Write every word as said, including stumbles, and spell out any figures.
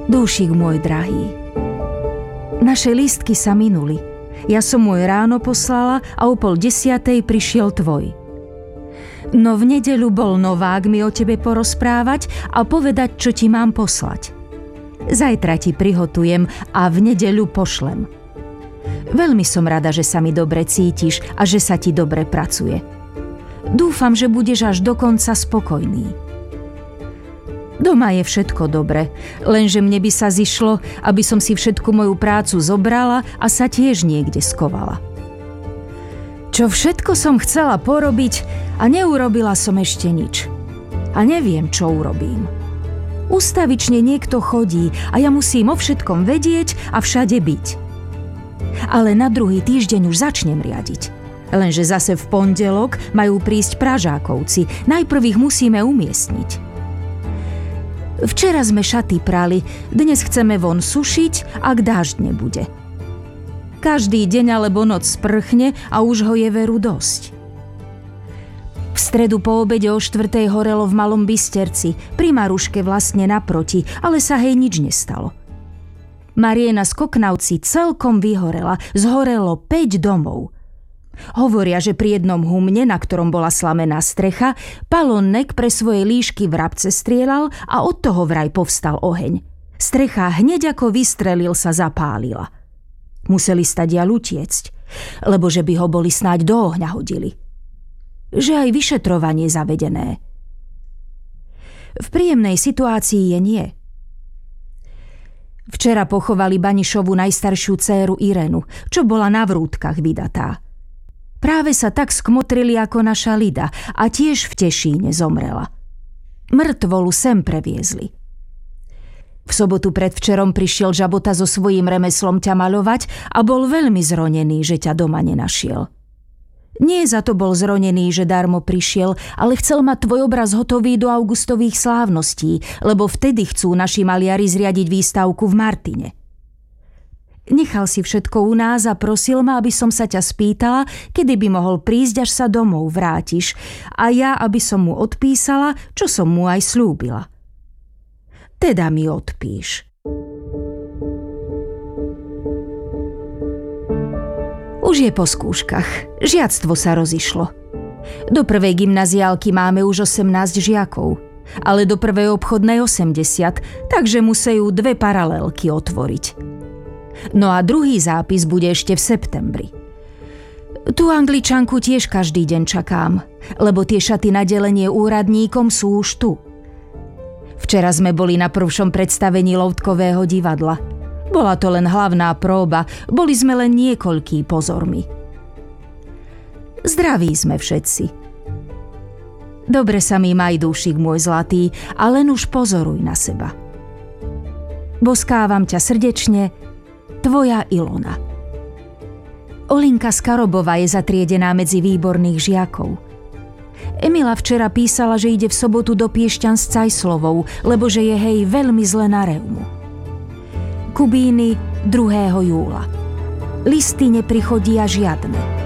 Dúšik môj drahý, naše lístky sa minuli. Ja som môj ráno poslala a o pol desiatej prišiel tvoj. No v nedeľu bol Novák mi o tebe porozprávať a povedať, čo ti mám poslať. Zajtra ti prihotujem a v nedeľu pošlem. Veľmi som rada, že sa mi dobre cítiš a že sa ti dobre pracuje. Dúfam, že budeš až do konca spokojný. Doma je všetko dobre, lenže mne by sa zišlo, aby som si všetku moju prácu zobrala a sa tiež niekde skovala. Čo všetko som chcela porobiť a neurobila som ešte nič. A neviem, čo urobím. Ustavične niekto chodí a ja musím o všetkom vedieť a všade byť. Ale na druhý týždeň už začnem riadiť. Lenže zase v pondelok majú prísť Pražákovci. Najprv ich musíme umiestniť. Včera sme šaty prali, dnes chceme von sušiť, ak dážď nebude. Každý deň alebo noc sprchne a už ho je veru dosť. V stredu po obede o štvrtej horelo v Malom Bysterci, pri Maruške vlastne naproti, ale sa hej nič nestalo. Mariena z Koknavci celkom vyhorela, zhorelo päť domov. Hovoria, že pri jednom humne, na ktorom bola slamená strecha, Palónnek pre svoje líšky vrabce strieľal a od toho vraj povstal oheň. Strecha hneď ako vystrelil sa zapálila. Museli stadiaľ utiecť, lebo že by ho boli snáď do ohňa hodili. Že aj vyšetrovanie zavedené. V príjemnej situácii je nie. Včera pochovali Banišovu najstaršiu dcéru Irenu, čo bola na vrútkach vydatá. Práve sa tak skmotrili ako naša Lida a tiež v Tešíne zomrela. Mŕtvolu sem previezli. V sobotu predvčerom prišiel Žabota so svojím remeslom ťa maľovať a bol veľmi zronený, že ťa doma nenašiel. Nie za to bol zronený, že darmo prišiel, ale chcel mať tvoj obraz hotový do augustových slávností, lebo vtedy chcú naši maliari zriadiť výstavku v Martine. Nechal si všetko u nás a prosil ma, aby som sa ťa spýtala, kedy by mohol prísť, až sa domov vrátiš, a ja, aby som mu odpísala, čo som mu aj slúbila. Teda mi odpíš. Už je po skúškach. Žiactvo sa rozišlo. Do prvej gymnaziálky máme už osemnásť žiakov, ale do prvej obchodnej osemdesiat, takže musejú dve paralelky otvoriť. No a druhý zápis bude ešte v septembri. Tu Angličanku tiež každý deň čakám, lebo tie šaty na delenie úradníkom sú už tu. Včera sme boli na prvšom predstavení Loutkového divadla. Bola to len hlavná próba, boli sme len niekoľkí pozormi. Zdraví sme všetci. Dobre sa mi maj, dúšik môj zlatý, a len už pozoruj na seba. Boskávam ťa srdečne, tvoja Ilona. Olinka z Karobova je zatriedená medzi výborných žiakov. Emila včera písala, že ide v sobotu do Piešťan s Cajslovou, lebo že je hej veľmi zle na reumu. Kubíny druhého júla. Listy neprichodia žiadne.